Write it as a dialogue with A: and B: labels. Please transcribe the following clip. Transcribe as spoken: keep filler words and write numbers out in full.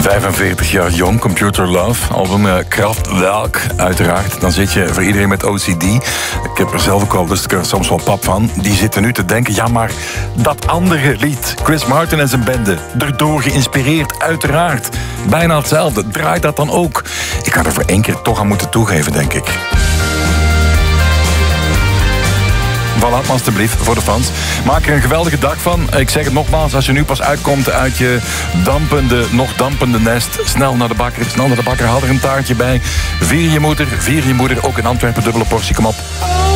A: vijfenveertig jaar jong, Computer Love, album uh, Kraftwerk, uiteraard. Dan zit je voor iedereen met O C D. Ik heb er zelf ook al dus er soms wel pap van. Die zitten nu te denken, ja maar dat andere lied, Chris Martin en zijn bende, erdoor geïnspireerd, uiteraard. Bijna hetzelfde, draait dat dan ook? Ik ga er voor één keer toch aan moeten toegeven, denk ik. Voilà, alstublieft, voor de fans. Maak er een geweldige dag van. Ik zeg het nogmaals, als je nu pas uitkomt uit je dampende, nog dampende nest, snel naar de bakker, snel naar de bakker, haal er een taartje bij. Vier je moeder, vier je moeder, ook in Antwerpen, dubbele portie, kom op.